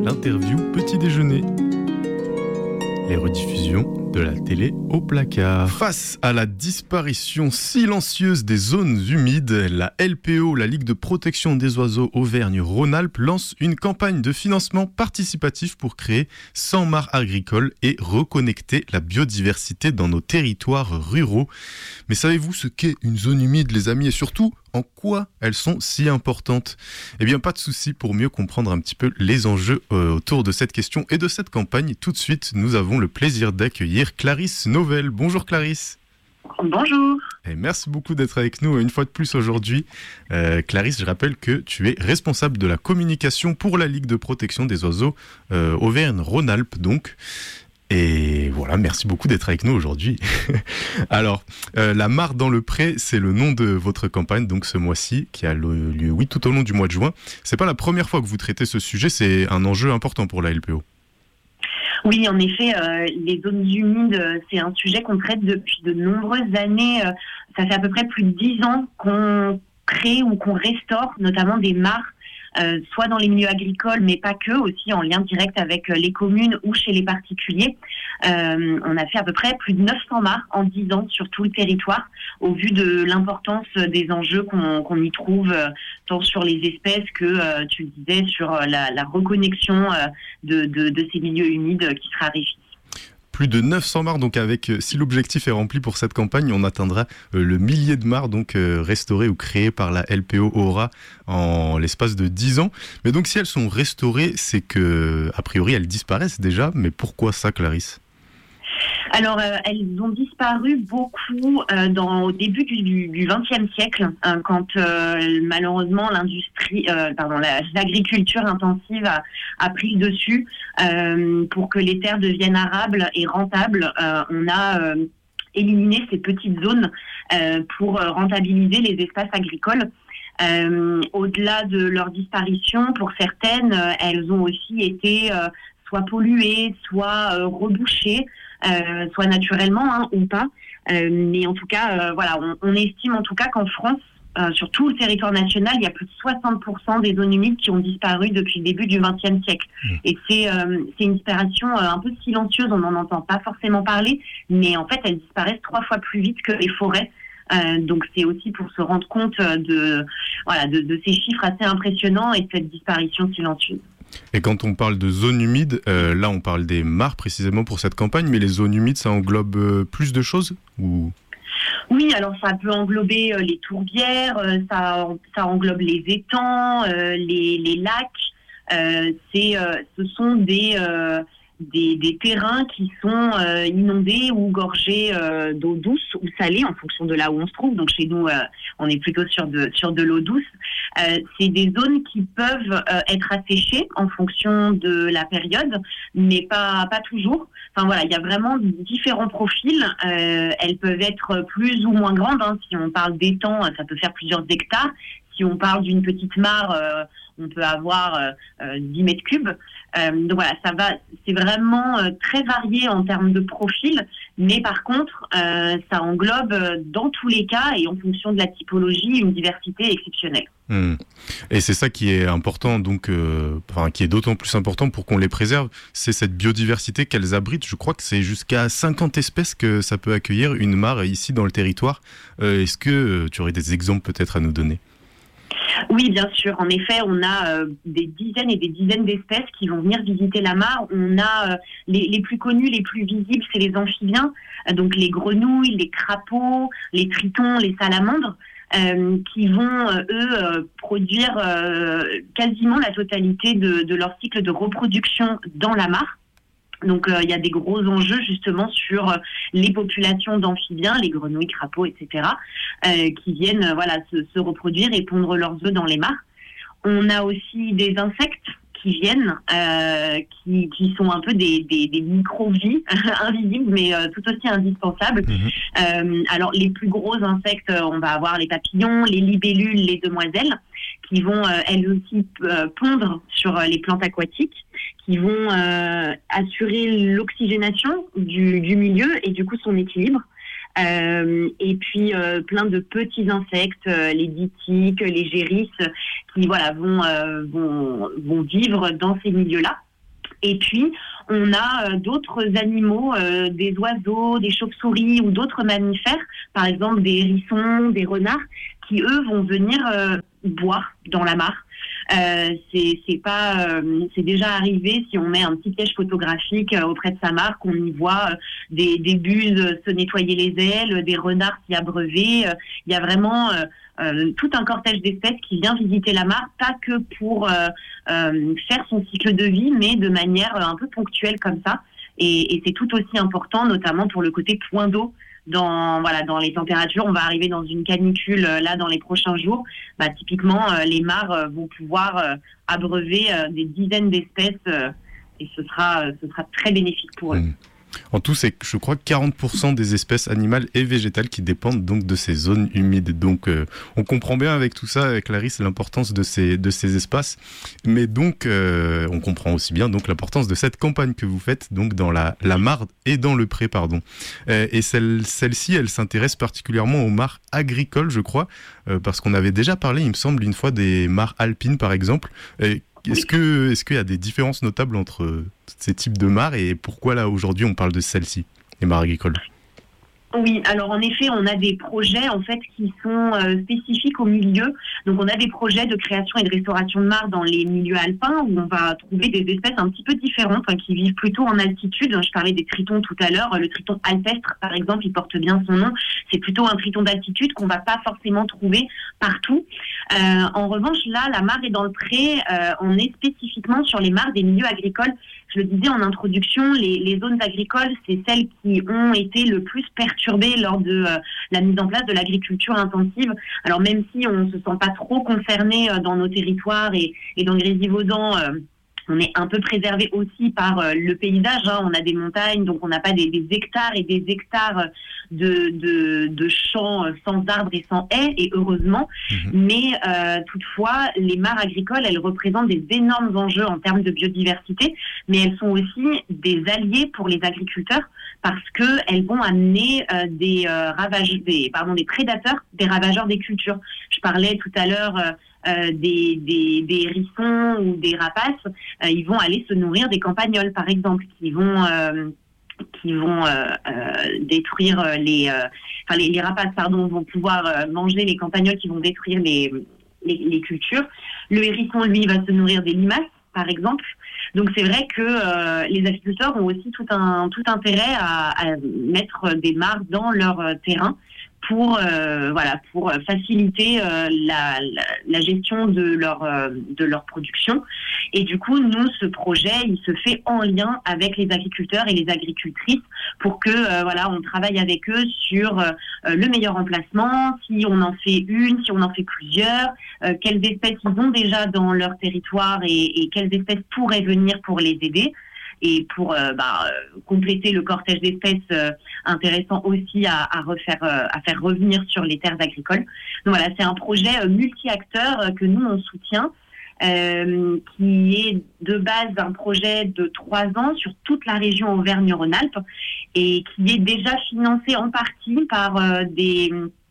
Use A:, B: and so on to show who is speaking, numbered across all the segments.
A: l'interview petit déjeuner. Les rediffusions de la télé au placard. Face à la disparition silencieuse des zones humides, la LPO, la Ligue de protection des oiseaux Auvergne-Rhône-Alpes, lance une campagne de financement participatif pour créer 100 mares agricoles et reconnecter la biodiversité dans nos territoires ruraux. Mais savez-vous ce qu'est une zone humide, les amis, et surtout en quoi elles sont si importantes? Eh bien, pas de souci, pour mieux comprendre un petit peu les enjeux autour de cette question et de cette campagne. Tout de suite, nous avons le plaisir d'accueillir Clarisse Novelle. Bonjour Clarisse.
B: Bonjour.
A: Et merci beaucoup d'être avec nous une fois de plus aujourd'hui. Clarisse, je rappelle que tu es responsable de la communication pour la Ligue de protection des oiseaux Auvergne-Rhône-Alpes donc. Et voilà, merci beaucoup d'être avec nous aujourd'hui. Alors, la mare dans le pré, c'est le nom de votre campagne, donc ce mois-ci, qui a lieu, oui, tout au long du mois de juin. C'est pas la première fois que vous traitez ce sujet, c'est un enjeu important pour la LPO.
B: Oui, en effet, les zones humides, c'est un sujet qu'on traite depuis de nombreuses années. Ça fait à peu près plus de 10 ans qu'on crée ou qu'on restaure notamment des mares, soit dans les milieux agricoles, mais pas que, aussi en lien direct avec les communes ou chez les particuliers. On a fait à peu près plus de 900 mares en 10 ans sur tout le territoire, au vu de l'importance des enjeux qu'on y trouve, tant sur les espèces que, tu le disais, sur la reconnexion de ces milieux humides qui se raréfient.
A: Plus de 900 mares, donc si l'objectif est rempli pour cette campagne, on atteindra le millier de mares donc restaurées ou créées par la LPO Aura en l'espace de 10 ans. Mais donc si elles sont restaurées, c'est que a priori elles disparaissent déjà. Mais pourquoi ça, Clarisse ? Alors,
B: elles ont disparu beaucoup au début du XXe siècle, quand malheureusement l'agriculture intensive a pris le dessus. Pour que les terres deviennent arables et rentables, on a éliminé ces petites zones pour rentabiliser les espaces agricoles. Au-delà de leur disparition, pour certaines, elles ont aussi été soit polluées, soit rebouchées, soit naturellement ou pas. Mais en tout cas, on estime en tout cas qu'en France, sur tout le territoire national, il y a plus de 60% des zones humides qui ont disparu depuis le début du XXe siècle. Et c'est une disparition un peu silencieuse, on n'en entend pas forcément parler, mais en fait, elles disparaissent 3 fois plus vite que les forêts. Donc c'est aussi pour se rendre compte de ces chiffres assez impressionnants et de cette disparition silencieuse.
A: Et quand on parle de zones humides, là on parle des mares précisément pour cette campagne, mais les zones humides, ça englobe plus de choses ou...
B: Oui, alors ça peut englober les tourbières, ça englobe les étangs, les lacs. Ce sont des terrains qui sont inondés ou gorgés d'eau douce ou salée en fonction de là où on se trouve. Donc chez nous, on est plutôt sur de l'eau douce. C'est des zones qui peuvent être asséchées en fonction de la période, mais pas toujours. Enfin voilà, il y a vraiment différents profils. Elles peuvent être plus ou moins grandes. Si on parle d'étangs, ça peut faire plusieurs hectares. Si on parle d'une petite mare, on peut avoir 10 mètres cubes. Donc voilà, c'est vraiment très varié en termes de profil, mais par contre, ça englobe dans tous les cas et en fonction de la typologie, une diversité exceptionnelle.
A: Et c'est ça qui est important, donc, qui est d'autant plus important pour qu'on les préserve, c'est cette biodiversité qu'elles abritent. Je crois que c'est jusqu'à 50 espèces que ça peut accueillir une mare ici dans le territoire. Est-ce que tu aurais des exemples peut-être à nous donner ?
B: Oui, bien sûr. En effet, on a des dizaines et des dizaines d'espèces qui vont venir visiter la mare. On a les plus connus, les plus visibles, c'est les amphibiens, donc les grenouilles, les crapauds, les tritons, les salamandres, qui vont, produire quasiment la totalité de leur cycle de reproduction dans la mare. Donc il y a des gros enjeux justement sur les populations d'amphibiens, les grenouilles, crapauds, etc., qui viennent se reproduire et pondre leurs œufs dans les mares. On a aussi des insectes qui viennent, qui sont un peu des micro-vies invisibles, mais tout aussi indispensables. Alors les plus gros insectes, on va avoir les papillons, les libellules, les demoiselles, qui vont elles aussi pondre sur les plantes aquatiques, qui vont assurer l'oxygénation du milieu et du coup son équilibre. Et puis plein de petits insectes, les ditiques, les gérisses, qui vont vivre dans ces milieux-là. Et puis, on a d'autres animaux, des oiseaux, des chauves-souris ou d'autres mammifères, par exemple des hérissons, des renards, qui eux vont venir boire dans la mare. C'est déjà arrivé, si on met un petit piège photographique auprès de sa mare, qu'on y voit des buses se nettoyer les ailes, des renards s'y abreuver. Il y a vraiment tout un cortège d'espèces qui vient visiter la mare, pas que pour faire son cycle de vie, mais de manière un peu ponctuelle comme ça. Et c'est tout aussi important, notamment pour le côté point d'eau. Dans les températures, on va arriver dans une canicule là dans les prochains jours. Typiquement, les mares vont pouvoir abreuver des dizaines d'espèces et ce sera très bénéfique pour eux.
A: En tout, c'est, je crois, 40% des espèces animales et végétales qui dépendent donc de ces zones humides. Donc, on comprend bien avec tout ça, avec Clarisse, l'importance de ces espaces. Mais donc, on comprend aussi bien donc l'importance de cette campagne que vous faites donc dans la mare et dans le pré, pardon. Et celle-ci, elle s'intéresse particulièrement aux mares agricoles, je crois, parce qu'on avait déjà parlé, il me semble, une fois des mares alpines, par exemple. Est-ce qu'il y a des différences notables entre ces types de mares et pourquoi là aujourd'hui on parle de celles-ci, les mares agricoles ?
B: Oui, alors en effet, on a des projets en fait qui sont spécifiques au milieu. Donc on a des projets de création et de restauration de mares dans les milieux alpins où on va trouver des espèces un petit peu différentes qui vivent plutôt en altitude. Je parlais des tritons tout à l'heure. Le triton alpestre, par exemple, il porte bien son nom. C'est plutôt un triton d'altitude qu'on va pas forcément trouver partout. En revanche, là, la mare est dans le pré. On est spécifiquement sur les mares des milieux agricoles. Je le disais en introduction, les zones agricoles, c'est celles qui ont été le plus perturbées lors de la mise en place de l'agriculture intensive. Alors même si on ne se sent pas trop concerné dans nos territoires et dans le Grésivaudan, on est un peu préservé aussi par le paysage. On a des montagnes, donc on n'a pas des hectares et des hectares de champs sans arbres et sans haies, et heureusement. Mais toutefois, les mares agricoles, elles représentent des énormes enjeux en termes de biodiversité, mais elles sont aussi des alliés pour les agriculteurs parce qu'elles vont amener des prédateurs, des ravageurs des cultures. Je parlais tout à l'heure des hérissons ou des rapaces, ils vont aller se nourrir des campagnols, par exemple, qui vont détruire les rapaces, vont pouvoir manger les campagnols qui vont détruire les cultures. Le hérisson, lui, va se nourrir des limaces, par exemple. Donc c'est vrai que les agriculteurs ont aussi tout intérêt à mettre des mares dans leur terrain pour faciliter la gestion de leur production. Et du coup, nous, ce projet, il se fait en lien avec les agriculteurs et les agricultrices pour que on travaille avec eux sur le meilleur emplacement, si on en fait une, si on en fait plusieurs, quelles espèces ils ont déjà dans leur territoire et quelles espèces pourraient venir pour les aider. Et pour compléter le cortège d'espèces intéressant aussi à faire revenir sur les terres agricoles. Donc voilà, c'est un projet multi-acteurs que nous on soutient, qui est de base un projet de 3 ans sur toute la région Auvergne-Rhône-Alpes et qui est déjà financé en partie par des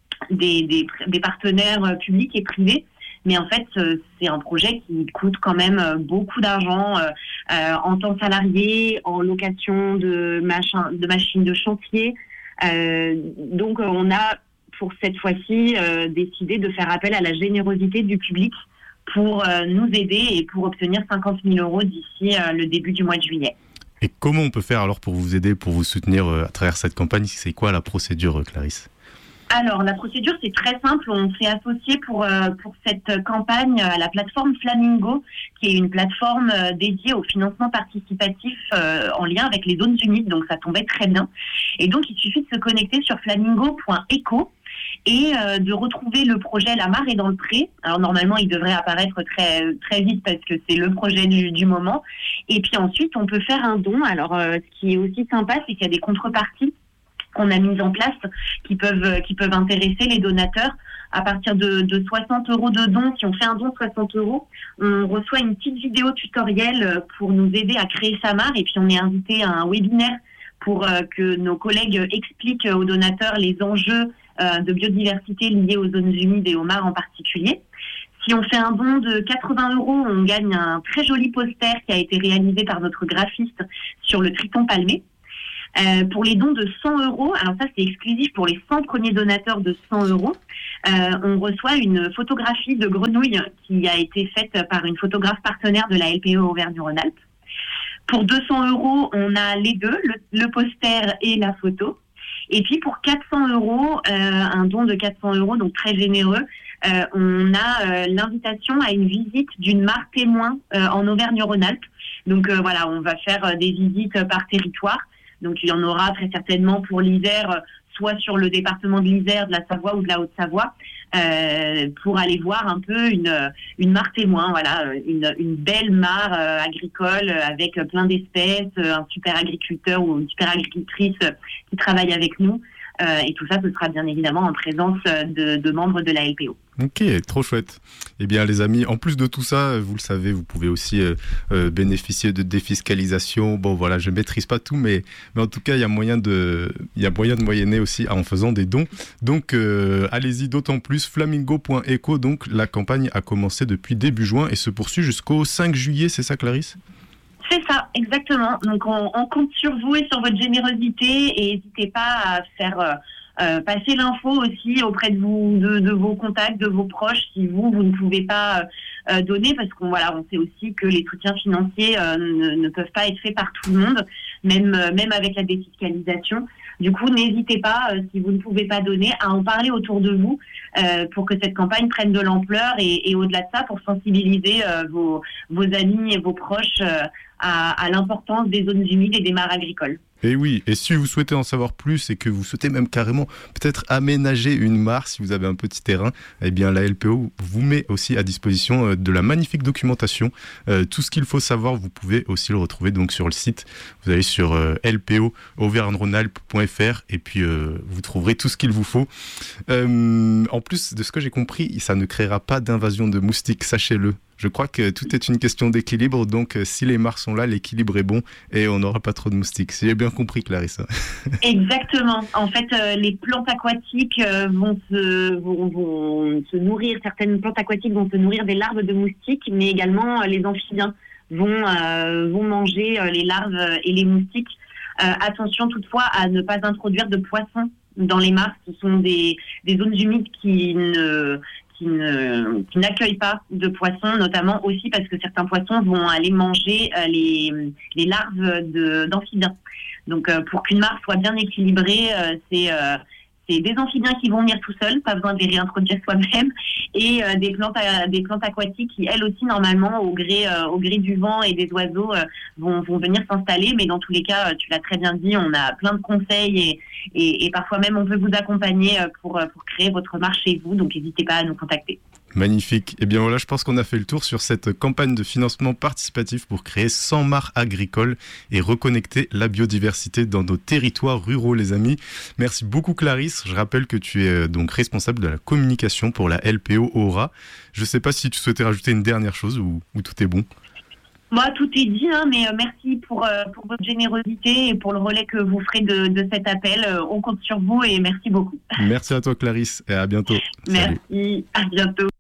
B: partenaires publics et privés. Mais en fait, c'est un projet qui coûte quand même beaucoup d'argent en temps salarié, en location de machines de chantier. Donc, on a, pour cette fois-ci, décidé de faire appel à la générosité du public pour nous aider et pour obtenir 50 000 € d'ici le début du mois de juillet.
A: Et comment on peut faire alors pour vous aider, pour vous soutenir à travers cette campagne ? C'est quoi la procédure, Clarisse ?
B: Alors, la procédure, c'est très simple. On s'est associé pour cette campagne à la plateforme Flamingo, qui est une plateforme dédiée au financement participatif en lien avec les zones humides. Donc, ça tombait très bien. Et donc, il suffit de se connecter sur flamingo.eco et de retrouver le projet La Mare est dans le pré. Alors, normalement, il devrait apparaître très, très vite parce que c'est le projet du moment. Et puis ensuite, on peut faire un don. Alors, ce qui est aussi sympa, c'est qu'il y a des contreparties qu'on a mises en place qui peuvent intéresser les donateurs. À partir de 60 € de dons, si on fait un don de 60 €, on reçoit une petite vidéo tutoriel pour nous aider à créer sa mare, et puis on est invité à un webinaire pour que nos collègues expliquent aux donateurs les enjeux de biodiversité liés aux zones humides et aux mares en particulier. Si on fait un don de 80 €, on gagne un très joli poster qui a été réalisé par notre graphiste sur le Triton Palmé. Pour les dons de 100 €, alors ça c'est exclusif pour les 100 premiers donateurs de 100 €, on reçoit une photographie de grenouille qui a été faite par une photographe partenaire de la LPO Auvergne-Rhône-Alpes. Pour 200 €, on a les deux, le poster et la photo. Et puis pour 400 €, un don de 400 €, donc très généreux, on a l'invitation à une visite d'une mare témoin en Auvergne-Rhône-Alpes. Donc voilà, on va faire des visites par territoire. Donc il y en aura très certainement pour l'Isère, soit sur le département de l'Isère, de la Savoie ou de la Haute-Savoie, pour aller voir un peu une mare témoin, voilà, une belle mare agricole avec plein d'espèces, un super agriculteur ou une super agricultrice qui travaille avec nous. Et tout ça, ce sera bien évidemment en présence de membres de la LPO.
A: Ok, trop chouette. Eh bien les amis, en plus de tout ça, vous le savez, vous pouvez aussi bénéficier de défiscalisation. Bon voilà, je ne maîtrise pas tout, mais en tout cas, il y a moyen de moyenner aussi en faisant des dons. Donc allez-y d'autant plus, flamingo.eco, donc la campagne a commencé depuis début juin et se poursuit jusqu'au 5 juillet, c'est ça Clarisse ?
B: C'est ça, exactement. Donc on compte sur vous et sur votre générosité et n'hésitez pas à faire passer l'info aussi auprès de vous, de vos contacts, de vos proches, si vous ne pouvez pas donner, parce qu'on on sait aussi que les soutiens financiers ne peuvent pas être faits par tout le monde, même avec la défiscalisation. Du coup, n'hésitez pas, si vous ne pouvez pas donner, à en parler autour de vous pour que cette campagne prenne de l'ampleur et au-delà de ça, pour sensibiliser vos amis et vos proches à l'importance des zones humides et des mares agricoles.
A: Et oui, et si vous souhaitez en savoir plus et que vous souhaitez même carrément peut-être aménager une mare si vous avez un petit terrain, eh bien la LPO vous met aussi à disposition de la magnifique documentation. Tout ce qu'il faut savoir, vous pouvez aussi le retrouver donc sur le site. Vous allez sur lpo-auvergne-rhône-alpes.fr et puis vous trouverez tout ce qu'il vous faut. En plus de ce que j'ai compris, ça ne créera pas d'invasion de moustiques, sachez-le. Je crois que tout est une question d'équilibre, donc si les mares sont là, l'équilibre est bon et on n'aura pas trop de moustiques. Si j'ai bien compris, Clarissa.
B: Exactement. En fait, les plantes aquatiques vont se nourrir, certaines plantes aquatiques vont se nourrir des larves de moustiques, mais également les amphibiens vont manger les larves et les moustiques. Attention toutefois à ne pas introduire de poissons dans les mares. Ce sont des zones humides qui n'accueillent pas de poissons, notamment aussi parce que certains poissons vont aller manger les larves d'amphibiens. Donc pour qu'une mare soit bien équilibrée, c'est des amphibiens qui vont venir tout seuls, pas besoin de les réintroduire soi-même, et des plantes aquatiques qui, elles aussi, normalement, au gré du vent et des oiseaux, vont venir s'installer. Mais dans tous les cas, tu l'as très bien dit, on a plein de conseils et parfois même on peut vous accompagner pour créer votre mare chez vous. Donc n'hésitez pas à nous contacter.
A: Magnifique. Et bien voilà, je pense qu'on a fait le tour sur cette campagne de financement participatif pour créer 100 mares agricoles et reconnecter la biodiversité dans nos territoires ruraux, les amis. Merci beaucoup Clarisse. Je rappelle que tu es donc responsable de la communication pour la LPO Aura. Je ne sais pas si tu souhaitais rajouter une dernière chose ou tout est bon.
B: Moi, tout est dit, mais merci pour votre générosité et pour le relais que vous ferez de cet appel. On compte sur vous et merci beaucoup.
A: Merci à toi Clarisse et à bientôt.
B: Merci, à bientôt.